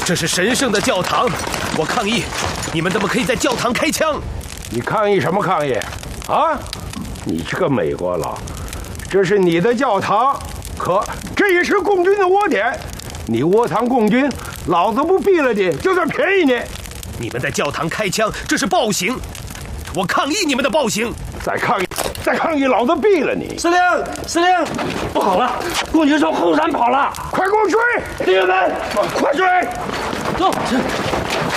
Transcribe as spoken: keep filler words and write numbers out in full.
这是神圣的教堂，我抗议！你们怎么可以在教堂开枪？ 你抗议什么抗议？啊！你这个美国佬，这是你的教堂，可这也是共军的窝点。你窝藏共军，老子不毙了你，就算便宜你。 你们在教堂开枪，这是暴行！我抗议你们的暴行！ 再抗议，再抗议，老子毙了你！ 司令，司令，不好了，共军从后山跑了， 快给我追！ 弟兄们， 快追！ 走！